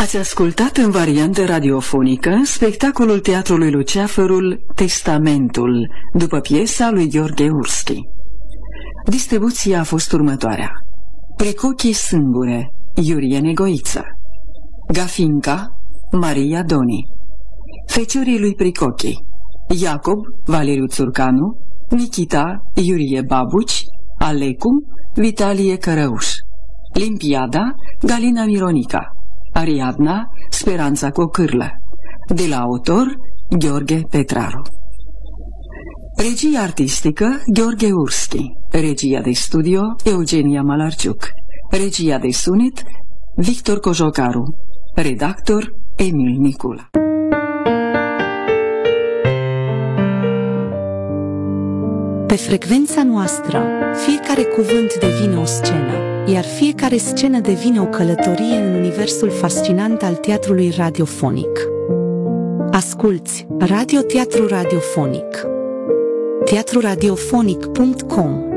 Ați ascultat în variantă radiofonică spectacolul Teatrului Luceafărul Testamentul, după piesa lui Gheorghe Urski. Distribuția a fost următoarea: Pricochii Sâmbure, Iurie Negoiță; Gafinca, Maria Doni; Feciorii lui Pricochi, Iacob, Valeriu Țurcanu; Nikita, Iurie Babuci; Alecum, Vitalie Cărăuș; Limpiada, Galina Mironica; Ariadna, Speranța Cocârlă. De la autor, Gheorghe Petraru. Regia artistică, Gheorghe Urski. Regia de studio, Eugenia Malarciuc. Regia de sunet, Victor Cojocaru. Redactor, Emil Nicula. Pe frecvența noastră, fiecare cuvânt devine o scenă, iar fiecare scenă devine o călătorie în universul fascinant al teatrului radiofonic. Asculți Radio Teatru Radiofonic. teatruradiofonic.com